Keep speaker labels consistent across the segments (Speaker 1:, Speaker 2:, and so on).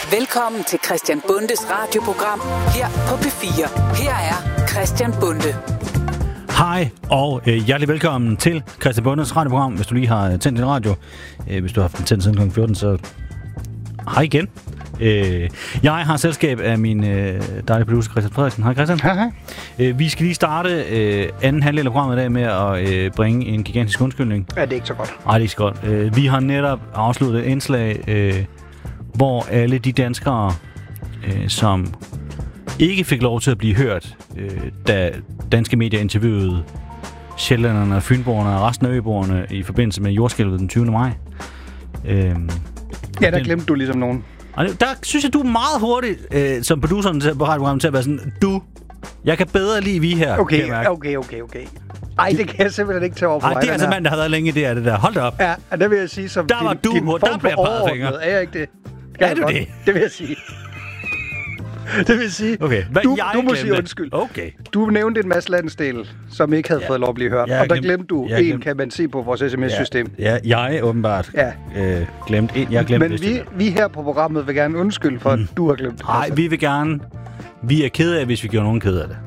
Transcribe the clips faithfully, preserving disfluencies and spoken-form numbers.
Speaker 1: Velkommen til Christian Bundes radioprogram her på P fire. Her er Christian Bunde.
Speaker 2: Hej og øh, hjertelig velkommen til Christian Bundes radioprogram. Hvis du lige har tændt din radio, øh, hvis du har haft den tændt siden klokken fjorten, så hej igen. Øh, jeg har selskab af min øh, dejlige producer Christian Frederiksen. Hej Christian.
Speaker 3: Hej hej.
Speaker 2: Øh, vi skal lige starte øh, anden halvdel af programmet i dag med at øh, bringe en gigantisk undskyldning.
Speaker 3: Ja, det er ikke så godt.
Speaker 2: Nej, det er ikke så godt. Øh, vi har netop afsluttet et indslag, øh, hvor alle de danskere, øh, som ikke fik lov til at blive hørt, øh, da danske medier interviewede sjællænderne og fynboerne og resten af øboerne i forbindelse med jordskælvet den tyvende maj. Øh,
Speaker 3: ja, der glemte du ligesom nogen.
Speaker 2: Og der synes jeg, du er meget hurtig, øh, som produceren til, på radioprogrammet, til at være sådan, du, jeg kan bedre lide vi her.
Speaker 3: Okay, okay, okay, okay. Ej, det kan jeg simpelthen ikke tage over for.
Speaker 2: Ej, det er altså mand, der har været længe i det her, det der. Hold da op.
Speaker 3: Ja, og der vil jeg sige, som
Speaker 2: der var
Speaker 3: din,
Speaker 2: du,
Speaker 3: din
Speaker 2: hvor,
Speaker 3: form
Speaker 2: der bliver
Speaker 3: for
Speaker 2: peget fingre.
Speaker 3: Er jeg ikke det?
Speaker 2: Er du det?
Speaker 3: Det vil jeg sige. Det vil sige,
Speaker 2: okay. Hvad,
Speaker 3: du, du må sige undskyld.
Speaker 2: Okay.
Speaker 3: Du nævnte en masse landsdele, som ikke havde ja. fået lov at blive hørt. Og der glemte, glemte du en, glemte. Kan man se på vores sms-system.
Speaker 2: Ja, ja jeg åbenbart ja. øh, glemte en. Jeg glemte
Speaker 3: Men vi, vi her på programmet vil gerne undskylde for, mm. at du har glemt det.
Speaker 2: Nej, vi vil gerne... Vi er kede af, hvis vi gjorde nogen ked af det.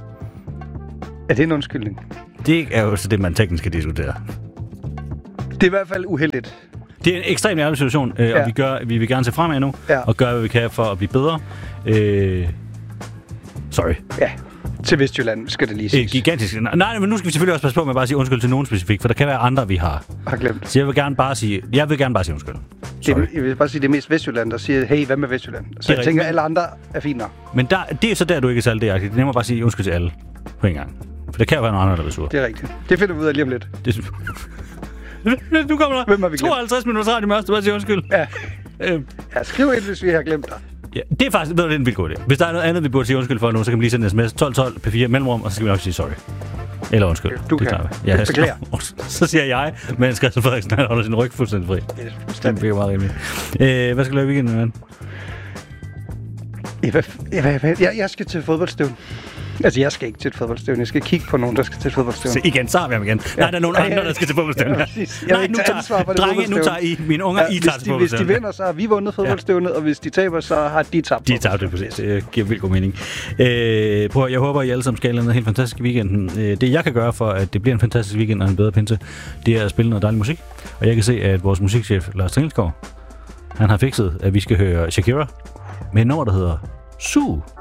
Speaker 3: Er det en undskyldning?
Speaker 2: Det er jo så det, man teknisk kan diskutere.
Speaker 3: Det er i hvert fald uheldigt.
Speaker 2: Det er en ekstremt ærlig situation, øh, ja. og vi, gør, vi vil gerne se fremad nu, ja. og gøre, hvad vi kan for at blive bedre. Øh, sorry.
Speaker 3: Ja, til Vestjylland skal det lige siges.
Speaker 2: Øh, gigantisk. Nej, men nu skal vi selvfølgelig også passe på med at bare sige undskyld til nogen specifikt, for der kan være andre, vi har.
Speaker 3: Har glemt.
Speaker 2: Så jeg vil gerne bare sige, jeg vil gerne bare sige undskyld.
Speaker 3: Det, jeg vil bare sige, det er mest Vestjylland, der siger, hey, hvad med Vestjylland? Så jeg rigtigt. tænker, at alle andre er finere.
Speaker 2: Men der, det er så der, du ikke er særlig det. Det er nemmere bare at sige undskyld til alle på en gang. For der kan jo være nogle andre, der bliver sur.
Speaker 3: Det er rigtigt. Det finder vi ud af lige om lidt. Det
Speaker 2: Nu kommer der
Speaker 3: Hvem har vi glemt?
Speaker 2: tooghalvtreds minutter radio med os, du bare siger undskyld.
Speaker 3: Ja. Øhm. Ja, skriv ind, hvis vi har glemt dig.
Speaker 2: Ja, det er faktisk ved du, det er en vildt god idé. Hvis der er noget andet, vi burde sige undskyld for nu, så kan vi lige sende en sms tolv tolv P fire mellemrum, og så skal vi nok sige sorry. Eller undskyld.
Speaker 3: Du
Speaker 2: det
Speaker 3: kan.
Speaker 2: Ja, jeg skal, så siger jeg, men Christian Frederiksen han holder sin ryg fuldstændig fri.
Speaker 3: Det er fuldstændig.
Speaker 2: Det bliver meget rimeligt. Øh, hvad skal du lave i weekenden, mand?
Speaker 3: Jeg, jeg, jeg skal til fodboldstævn. Altså, jeg skal ikke til et fodboldstævn. Jeg skal kigge på nogen, der skal til et fodboldstævn.
Speaker 2: Så igen, så har vi ham igen. Ja. Nej, der er nogen andre, der skal til fodboldstævn. Ja,
Speaker 3: ja, Nej, nu tager,
Speaker 2: drenge, nu tager I, mine unger, ja, I tager til fodboldstævn.
Speaker 3: Hvis de vinder, så har vi vundet fodboldstævnet, ja. og hvis de taber, så har de tabt.
Speaker 2: De tabt det, præcis. Det giver vildt god mening. Øh, prøv, jeg håber, I alle sammen skal have noget helt fantastisk i weekenden. Det, jeg kan gøre for, at det bliver en fantastisk weekend og en bedre pinse, det er at spille noget dejlig musik. Og jeg kan se, at vores musikchef, Lars Tringelskov, han har fikset, at vi skal høre Shakira med en nummer, der hedder Su.